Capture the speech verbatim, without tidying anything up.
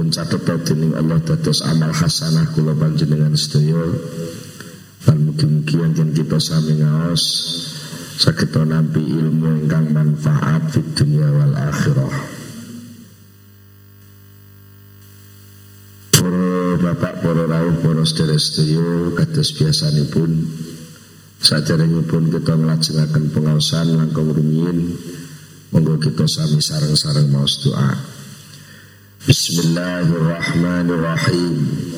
dipun catet dening Allah dados amal hasanah kula panjenengan sedaya. Lan mugi-mugi yen kita sami ngaos saged nampi ilmu ingkang manfaat fid dunya wal akhirah. Para bapak, para rawuh, para sedherek-sedherek kados biasanipun saderengipun kita nglajengaken pengaosan langkung rumiyin, monggo kita sami sareng-sareng maos doa. Bismillahirrahmanirrahim.